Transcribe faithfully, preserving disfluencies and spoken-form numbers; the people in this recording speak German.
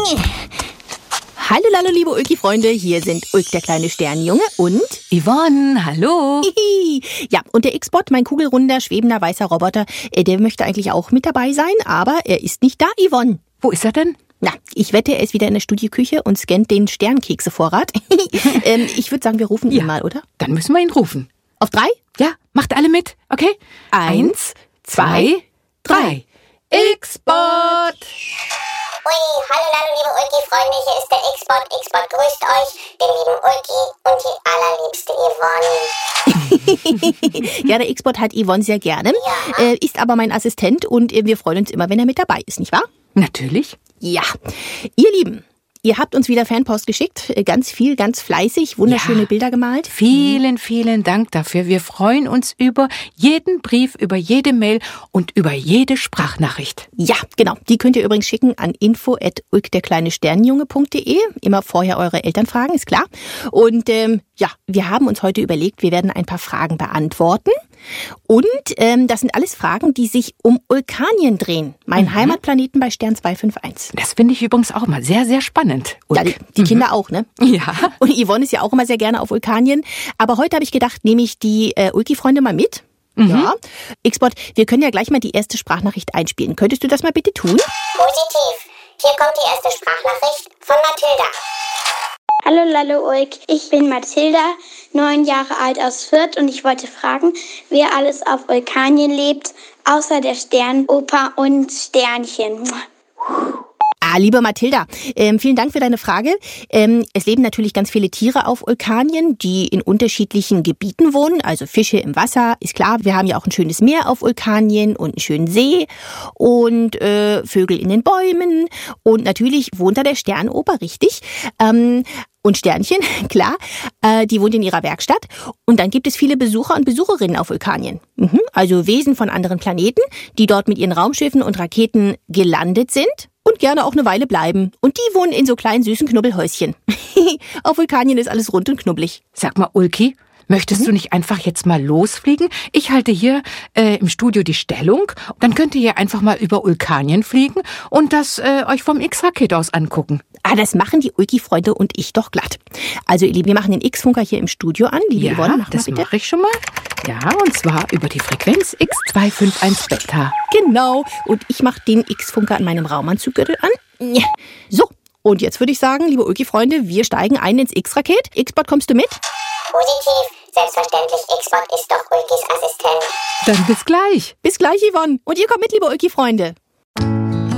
Hallo, hallo, liebe Ulki-Freunde, hier sind Ulk, der kleine Sternenjunge und Yvonne, hallo. Ja, und der X-Bot, mein kugelrunder, schwebender, weißer Roboter, der möchte eigentlich auch mit dabei sein, aber er ist nicht da, Yvonne. Wo ist er denn? Na, ich wette, er ist wieder in der Studioküche und scannt den Sternkeksevorrat. ähm, ich würde sagen, wir rufen Ja, ihn mal, oder? Dann müssen wir ihn rufen. Auf drei? Ja, macht alle mit, okay? Eins, zwei, drei. X-Bot! Ui, hallo, hallo, liebe Ulki-Freunde, hier ist der X-Bot. X-Bot grüßt euch, den lieben Ulki und die allerliebste Yvonne. Ja, der X-Bot hat Yvonne sehr gerne, Ja. äh, ist aber mein Assistent und äh, wir freuen uns immer, wenn er mit dabei ist, nicht wahr? Natürlich. Ja, ihr Lieben, ihr habt uns wieder Fanpost geschickt, äh, ganz viel, ganz fleißig, wunderschöne Ja. Bilder gemalt. Vielen, vielen Dank dafür. Wir freuen uns über jeden Brief, über jede Mail und über jede Sprachnachricht. Ja, genau. Die könnt ihr übrigens schicken an info at ulk der kleine Sternenjunge punkt de. Immer vorher eure Eltern fragen, ist klar. Und ähm, ja, wir haben uns heute überlegt, wir werden ein paar Fragen beantworten. Und ähm, das sind alles Fragen, die sich um Ulkanien drehen. Mein Mhm. Heimatplaneten bei Stern zwei fünf eins. Das finde ich übrigens auch mal sehr, sehr spannend. Ja, die, die Kinder auch, ne? Ja. Und Yvonne ist ja auch immer sehr gerne auf Vulkanien. Aber heute habe ich gedacht, nehme ich die äh, Ulki-Freunde mal mit. Ja. X-Bot, wir können ja gleich mal die erste Sprachnachricht einspielen. Könntest du das mal bitte tun? Positiv. Hier kommt die erste Sprachnachricht von Mathilda. Hallo Lalo Ulk, ich bin Mathilda, neun Jahre alt aus Fürth und ich wollte fragen, wer alles auf Vulkanien lebt, außer der Sternoper und Sternchen. Ah, liebe Mathilda, ähm, vielen Dank für deine Frage. Ähm, es leben natürlich ganz viele Tiere auf Vulkanien, die in unterschiedlichen Gebieten wohnen. Also Fische im Wasser, ist klar. Wir haben ja auch ein schönes Meer auf Vulkanien und einen schönen See und äh, Vögel in den Bäumen. Und natürlich wohnt da der Sternoper, richtig. Ähm, Und Sternchen, klar, äh, die wohnt in ihrer Werkstatt. Und dann gibt es viele Besucher und Besucherinnen auf Vulkanien. Mhm. Also Wesen von anderen Planeten, die dort mit ihren Raumschiffen und Raketen gelandet sind und gerne auch eine Weile bleiben. Und die wohnen in so kleinen süßen Knubbelhäuschen. Auf Vulkanien ist alles rund und knubbelig. Sag mal, Ulki, möchtest du nicht einfach jetzt mal losfliegen? Ich halte hier äh, im Studio die Stellung. Dann könnt ihr einfach mal über Vulkanien fliegen und das äh, euch vom X-Raket aus angucken. Ah, das machen die Ulki-Freunde und ich doch glatt. Also ihr Lieben, wir machen den X-Funker hier im Studio an. Liebe Ja, Yvonne, mach das mal bitte. mache ich schon mal. Ja, und zwar über die Frequenz X zwei fünf eins Beta. Genau. Und ich mache den X-Funker an meinem Raumanzuggürtel an. Ja. So, und jetzt würde ich sagen, liebe Ulki-Freunde, wir steigen ein ins X-Raket. X-Bot, kommst du mit? Positiv. Selbstverständlich, X-Bot ist doch Ulkis Assistent. Dann bis gleich. Bis gleich, Yvonne. Und ihr kommt mit, liebe Ulki-Freunde.